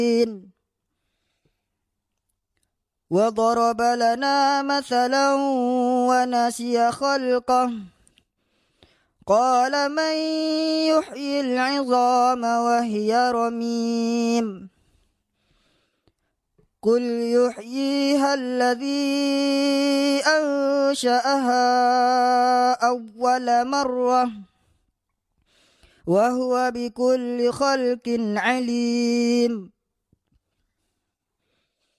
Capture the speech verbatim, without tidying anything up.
وضرب لنا مثلا ونسي خلقه قال من يحيي العظام وهي رميم قل يحييها الذي أنشأها أول مرة وهو بكل خلق عليم